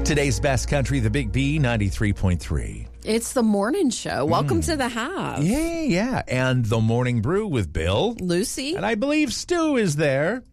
Today's best country, the Big B, 93.3. It's the morning show. Welcome to the Have. Yeah. And the Morning Brew with Bill. Lucy. And I believe Stu is there.